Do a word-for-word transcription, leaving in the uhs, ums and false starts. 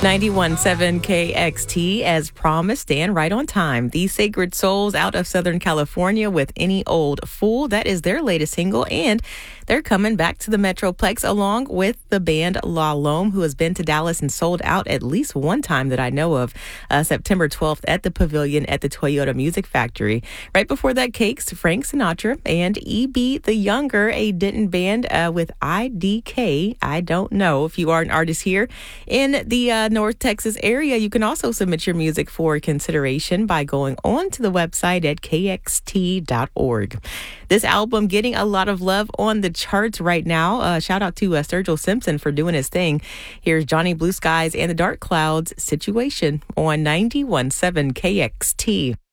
ninety-one point seven K X T, as promised and right on time. The Sacred Souls out of Southern California with Any Old Fool. That is their latest single, and they're coming back to the Metroplex along with the band La Lome, who has been to Dallas and sold out at least one time that I know of, uh, September twelfth at the Pavilion at the Toyota Music Factory. Right before that, Cakes, Frank Sinatra, and E B the Younger, a Denton band uh, with I D K. I don't know. If you are an artist here in the uh, North Texas area, you can also submit your music for consideration by going on to the website at K X T dot org. This album getting a lot of love on the charts right now. Uh, shout out to uh, Sturgill Simpson for doing his thing. Here's Johnny Blue Skies and the Dark Clouds, Situation on ninety-one point seven K X T.